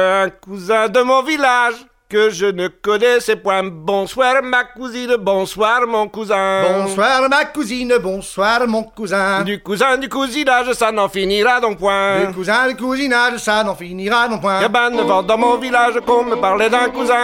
Un cousin de mon village que je ne connaissais point. Bonsoir ma cousine, bonsoir mon cousin. Bonsoir ma cousine, bonsoir mon cousin. Du cousinage, ça n'en finira donc point. Du cousinage, ça n'en finira non point. Y'a ben 9 ans dans mon village qu'on me parlait d'un cousin